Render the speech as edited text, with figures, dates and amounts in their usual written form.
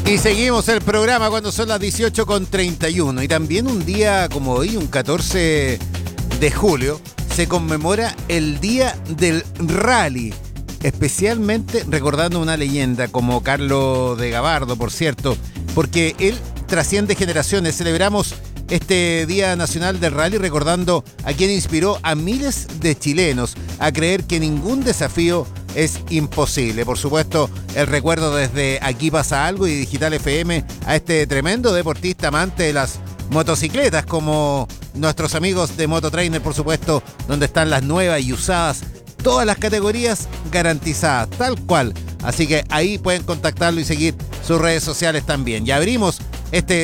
Y seguimos el programa cuando son las 18:31. Y también un día como hoy, un 14 de julio, se conmemora el Día del Rally. Especialmente recordando una leyenda como Carlos de Gabardo, por cierto, porque él trasciende generaciones. Celebramos este Día Nacional del Rally recordando a quien inspiró a miles de chilenos a creer que ningún desafío es imposible. Por supuesto, el recuerdo desde Aquí Pasa Algo y Digital FM a este tremendo deportista amante de las motocicletas, como nuestros amigos de Mototrainer, por supuesto, donde están las nuevas y usadas, todas las categorías garantizadas, tal cual. Así que ahí pueden contactarlo y seguir sus redes sociales también. Ya abrimos este